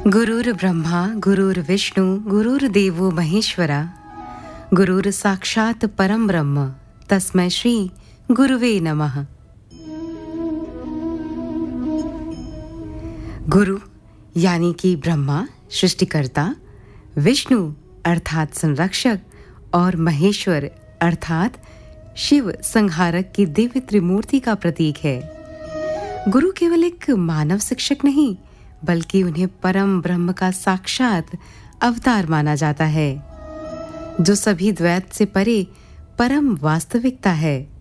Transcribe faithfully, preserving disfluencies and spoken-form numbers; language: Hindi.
गुरुर् ब्रह्मा गुरुर्विष्णु गुरुर्देवो महेश्वरा गुरुर् साक्षात् परम ब्रह्म तस्मै श्री गुरुवे नमः। गुरु यानी कि ब्रह्मा सृष्टिकर्ता, विष्णु अर्थात संरक्षक और महेश्वर अर्थात शिव संहारक की दिव्य त्रिमूर्ति का प्रतीक है। गुरु केवल एक मानव शिक्षक नहीं बल्कि उन्हें परम ब्रह्म का साक्षात अवतार माना जाता है, जो सभी द्वैत से परे परम वास्तविकता है।